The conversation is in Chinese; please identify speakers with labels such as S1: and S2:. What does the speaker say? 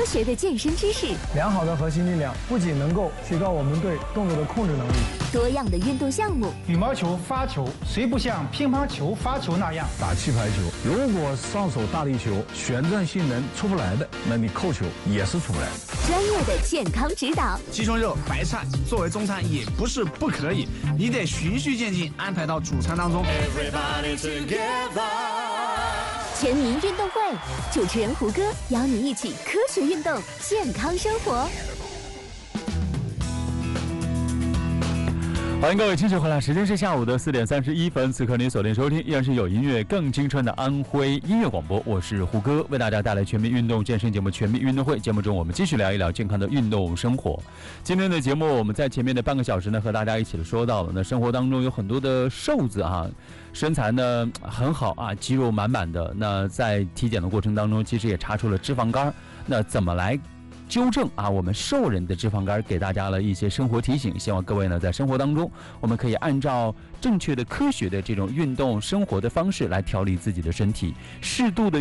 S1: 科学的健身知识，
S2: 良好的核心力量不仅能够提高我们对动作的控制能力，
S1: 多样的运动项目。
S3: 羽毛球发球虽不像乒乓球发球那样
S4: 打气排球，如果上手大力球旋转性能出不来的，那你扣球也是出不来的。
S1: 专业的健康指导，
S5: 鸡胸肉、白菜作为中餐也不是不可以，你得循序渐进安排到主餐当中。
S1: 全民运动会，主持人胡歌邀你一起科学运动，健康生活。
S6: 欢迎各位继续回来，时间是下午的4点31分，此刻您锁定收听依然是有音乐更青春的安徽音乐广播，我是胡歌，为大家带来全民运动健身节目《全民运动会》。节目中我们继续聊一聊健康的运动生活。今天的节目我们在前面的半个小时呢，和大家一起的说到了，那生活当中有很多的瘦子啊，身材呢很好啊，肌肉满满的，那在体检的过程当中其实也查出了脂肪肝，那怎么来纠正啊我们瘦人的脂肪肝，给大家了一些生活提醒，希望各位呢在生活当中我们可以按照正确的科学的这种运动生活的方式来调理自己的身体，适度的